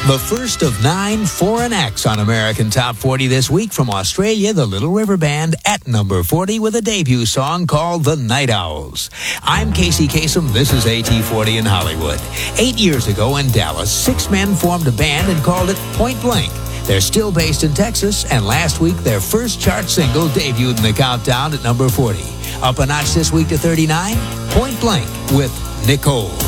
The first of 9 foreign acts on American Top 40 this week. From Australia, the Little River Band at number 40 with a debut song called The Night Owls. I'm Casey Kasem. This is AT40 in Hollywood. 8 years ago in Dallas, 6 men formed a band and called it Point Blank. They're still based in Texas, and last week their first chart single debuted in the countdown at number 40. Up a notch this week to 39, Point Blank with Nicole.